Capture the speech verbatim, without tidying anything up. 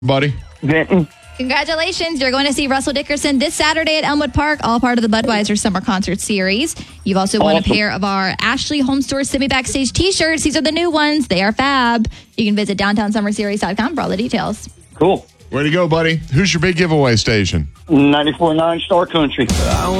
Buddy. Benton. Congratulations. You're going to see Russell Dickerson this Saturday at Elmwood Park, all part of the Budweiser Summer Concert Series. You've also won Awesome. a pair of our Ashley Home Store Semi Backstage t-shirts. These are the new ones. They are fab. You can visit downtown summer series dot com for all the details. Cool. Way to go, buddy. Who's your big giveaway station? ninety-four point nine Star Country.